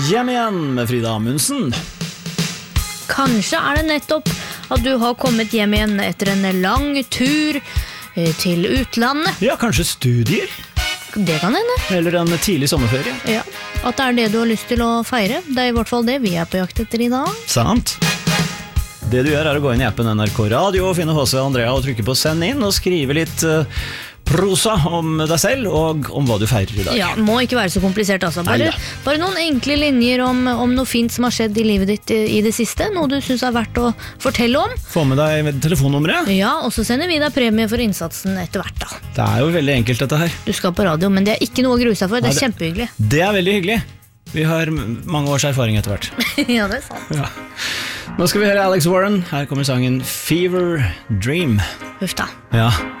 Hjem igjen med Frida Amundsen. Kanskje det nettopp at du har kommet hjem igjen etter en lang tur til utlandet. Ja, kanskje studier? Det kan hende. Eller en tidlig sommerferie. Ja, at det det du har lyst til å feire. Det I hvert fall det vi på jakt etter I dag. Sant. Det du gjør å gå inn I appen NRK Radio og finne H.C. Andrea og trykke på send inn og skrive litt prosa om deg selv og om hva du feirer I dag. Ja, må ikke være så komplisert altså. Bare noen enkle linjer om noe fint som har skjedd I livet ditt I det siste, noe du synes verdt å fortelle om. Få med deg telefonnummeret. Ja, og så sender vi deg premie for innsatsen etter hvert da. Det jo veldig enkelt dette her. Du skal på radio, men det ikke noe å grue seg for, det kjempehyggelig. Det veldig hyggelig. Vi har mange års erfaring etter hvert. Ja, det sant. Ja. Nå skal vi høre Alex Warren. Her kommer sangen Fever Dream. Huff da. Ja.